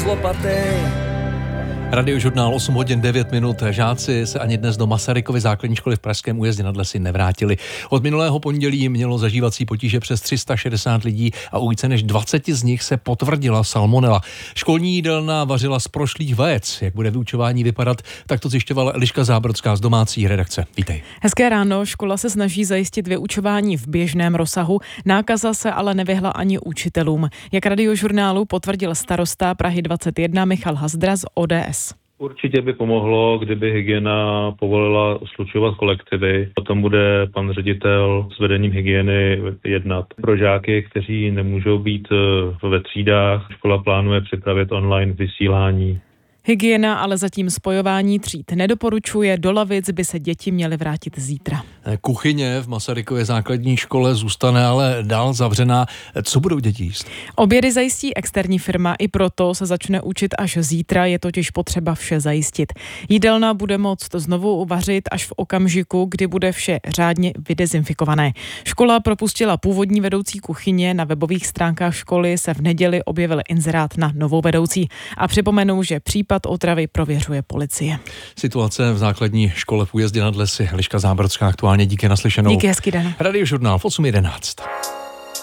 lopatej. Radiožurnál 8 hodin 9 minut. Žáci se ani dnes do Masarykovy základní školy v Pražském Újezdě nad Lesy nevrátili. Od minulého pondělí mělo zažívací potíže přes 360 lidí a u více než 20 z nich se potvrdila salmonela. Školní jídelna vařila z prošlých vajec. Jak bude vyučování vypadat, tak to zjišťovala Eliška Zábrodská z domácí redakce. Vítej. Hezké ráno. Škola se snaží zajistit vyučování v běžném rozsahu. Nákaza se ale nevyhla ani učitelům. Jak Radiožurnálu potvrdil starosta Prahy 21 Michal Hazdra z ODS. Určitě by pomohlo, kdyby hygiena povolila slučovat kolektivy. Potom bude pan ředitel s vedením hygieny jednat. Pro žáky, kteří nemůžou být ve třídách, škola plánuje připravit online vysílání. Hygiena ale zatím spojování tříd nedoporučuje, do lavic by se děti měly vrátit zítra. Kuchyně v Masarykově základní škole zůstane ale dál zavřená. Co budou děti jíst? Obědy zajistí externí firma, i proto se začne učit až zítra, je totiž potřeba vše zajistit. Jídelna bude moct znovu uvařit až v okamžiku, kdy bude vše řádně vydezinfikované. Škola propustila původní vedoucí kuchyně, na webových stránkách školy se v neděli objevil inzerát na novou vedoucí. A připomenu, že případ otravy prověřuje policie. Situace v základní škole v Újezdě nad Lesy. Eliška Zábrodská, aktuálně díky naslyšenou. Díky, hezký den. Radiožurnál v 8:11.